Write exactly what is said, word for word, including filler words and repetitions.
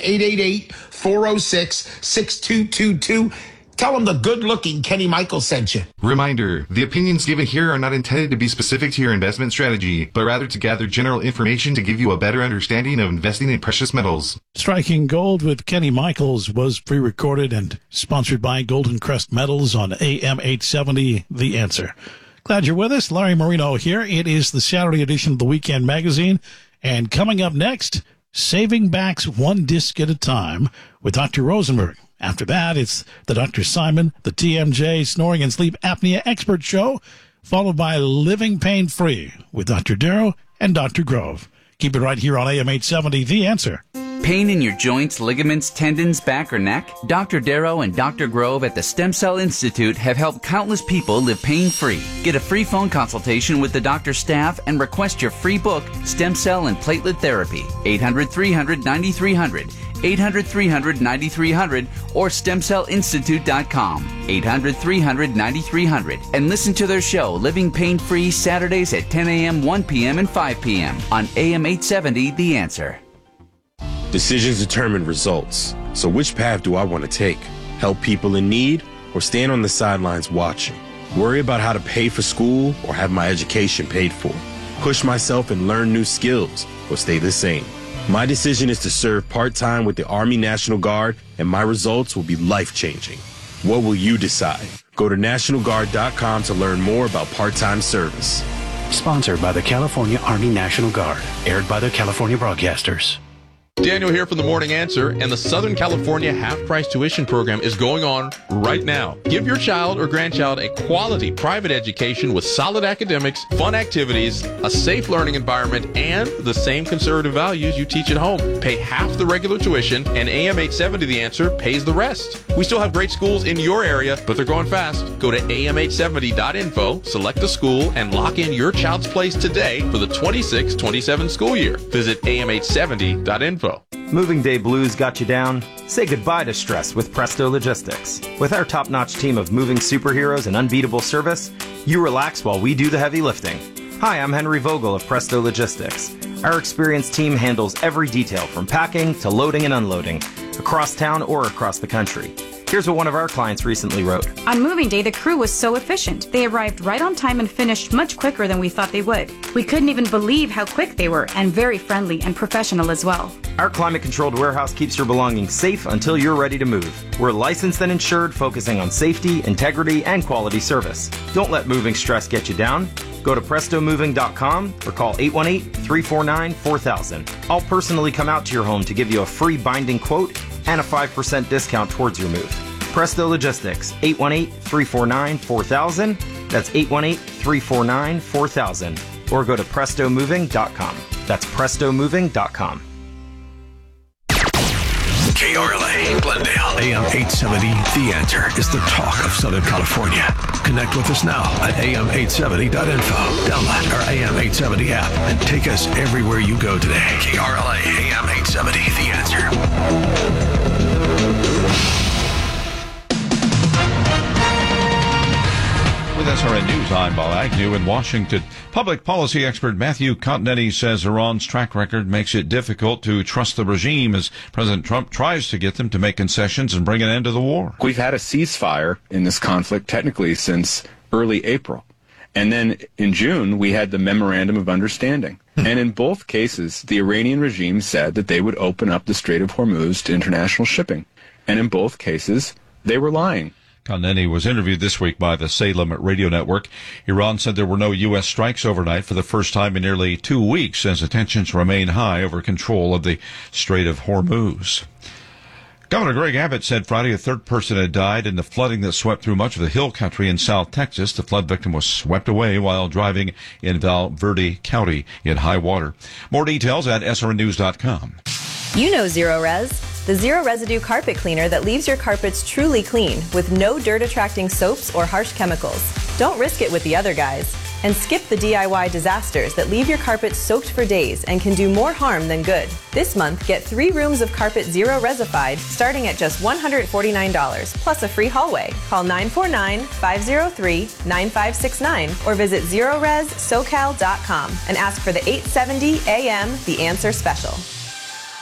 eight eight eight, four oh six, six two two two. Tell them the good-looking Kenny Michaels sent you. Reminder, the opinions given here are not intended to be specific to your investment strategy, but rather to gather general information to give you a better understanding of investing in precious metals. Striking Gold with Kenny Michaels was pre-recorded and sponsored by Golden Crest Metals on A M eight seventy, The Answer. Glad you're with us. Larry Marino here. It is the Saturday edition of the Weekend Magazine. And coming up next, Saving Backs One Disc at a Time with Doctor Rosenberg. After that, it's the Doctor Simon, the T M J Snoring and Sleep Apnea Expert Show, followed by Living Pain Free with Doctor Darrow and Doctor Grove. Keep it right here on A M eight seventy, The Answer. Pain in your joints, ligaments, tendons, back, or neck? Doctor Darrow and Doctor Grove at the Stem Cell Institute have helped countless people live pain-free. Get a free phone consultation with the doctor's staff and request your free book, Stem Cell and Platelet Therapy. eight hundred, three hundred, ninety-three hundred. eight hundred, three hundred, ninety-three hundred or stem cell institute dot com. eight hundred, three hundred, ninety-three hundred. And listen to their show, Living Pain-Free, Saturdays at ten a.m., one p.m., and five p.m. on A M eight seventy, The Answer. Decisions determine results. So which path do I want to take? Help people in need or stand on the sidelines watching? Worry about how to pay for school or have my education paid for? Push myself and learn new skills or stay the same? My decision is to serve part-time with the Army National Guard, and my results will be life-changing. What will you decide? Go to national guard dot com to learn more about part-time service. Sponsored by the California Army National Guard. Aired by the California Broadcasters. Daniel here from The Morning Answer, and the Southern California half-price tuition program is going on right now. Give your child or grandchild a quality private education with solid academics, fun activities, a safe learning environment, and the same conservative values you teach at home. Pay half the regular tuition, and A M eight seventy The Answer pays the rest. We still have great schools in your area, but they're going fast. Go to A M eight seventy dot info, select a school, and lock in your child's place today for the twenty-six twenty-seven school year. Visit A M eight seventy dot info. Moving day blues got you down? Say goodbye to stress with Presto Logistics. With our top-notch team of moving superheroes and unbeatable service, you relax while we do the heavy lifting. Hi, I'm Henry Vogel of Presto Logistics. Our experienced team handles every detail from packing to loading and unloading, across town or across the country. Here's what one of our clients recently wrote. On moving day, the crew was so efficient. They arrived right on time and finished much quicker than we thought they would. We couldn't even believe how quick they were, and very friendly and professional as well. Our climate-controlled warehouse keeps your belongings safe until you're ready to move. We're licensed and insured, focusing on safety, integrity, and quality service. Don't let moving stress get you down. Go to presto moving dot com or call eight one eight, three four nine, four thousand. I'll personally come out to your home to give you a free binding quote and a five percent discount towards your move. Presto Logistics, eight one eight, three four nine, four thousand. That's eight one eight, three four nine, four thousand. Or go to presto moving dot com. That's presto moving dot com. K R L A, Glendale. A M eight seventy, The Answer is the talk of Southern California. Connect with us now at A M eight seventy dot info. Download our A M eight seventy app and take us everywhere you go today. K R L A, A M eight seventy, The Answer. With S R N News, I'm Bob Agnew in Washington. Public policy expert Matthew Continetti says Iran's track record makes it difficult to trust the regime as President Trump tries to get them to make concessions and bring an end to the war. We've had a ceasefire in this conflict technically since early April. And then in June, we had the Memorandum of Understanding. And in both cases, the Iranian regime said that they would open up the Strait of Hormuz to international shipping. And in both cases, they were lying. Continetti was interviewed this week by the Salem Radio Network. Iran said there were no U S strikes overnight for the first time in nearly two weeks as tensions remain high over control of the Strait of Hormuz. Governor Greg Abbott said Friday a third person had died in the flooding that swept through much of the Hill Country in South Texas. The flood victim was swept away while driving in Val Verde County in high water. More details at S R N news dot com. You know Zero Res, the zero residue carpet cleaner that leaves your carpets truly clean with no dirt-attracting soaps or harsh chemicals. Don't risk it with the other guys. And skip the D I Y disasters that leave your carpet soaked for days and can do more harm than good. This month, get three rooms of carpet Zero Resified starting at just one hundred forty-nine dollars plus a free hallway. Call nine four nine, five zero three, nine five six nine or visit zero res socal dot com and ask for the eight seventy A M The Answer Special.